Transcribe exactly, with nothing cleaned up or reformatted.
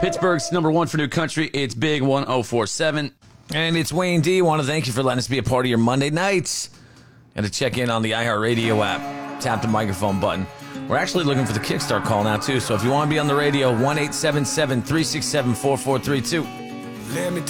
Pittsburgh's number one for new country. It's Big one oh four seven. And it's Wayne D. I want to thank you for letting us be a part of your Monday nights. And to check in on the iHeartRadio app. Tap the microphone button. We're actually looking for the Kickstart call now, too. So if you want to be on the radio, one eight seven seven, three six seven, four four three two. Let me